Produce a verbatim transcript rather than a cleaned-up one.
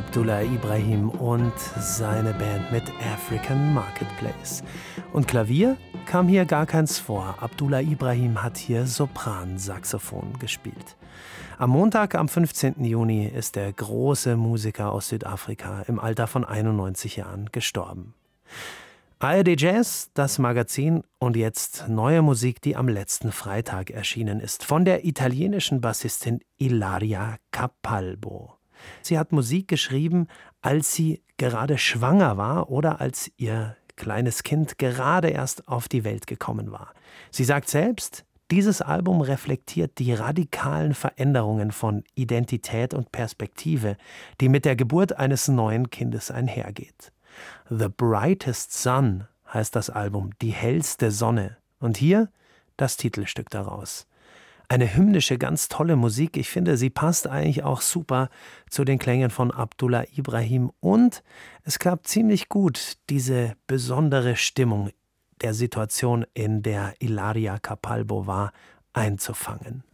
Abdullah Ibrahim und seine Band mit African Marketplace. Und Klavier kam hier gar keins vor. Abdullah Ibrahim hat hier Sopransaxophon gespielt. Am Montag, am fünfzehnten Juni, ist der große Musiker aus Südafrika im Alter von einundneunzig Jahren gestorben. A R D Jazz, das Magazin, und jetzt neue Musik, die am letzten Freitag erschienen ist, von der italienischen Bassistin Ilaria Capalbo. Sie hat Musik geschrieben, als sie gerade schwanger war oder als ihr kleines Kind gerade erst auf die Welt gekommen war. Sie sagt selbst, dieses Album reflektiert die radikalen Veränderungen von Identität und Perspektive, die mit der Geburt eines neuen Kindes einhergeht. The Brightest Sun heißt das Album, die hellste Sonne. Und hier das Titelstück daraus. Eine hymnische, ganz tolle Musik. Ich finde, sie passt eigentlich auch super zu den Klängen von Abdullah Ibrahim. Und es klappt ziemlich gut, diese besondere Stimmung der Situation, in der Ilaria Capalbo war, einzufangen.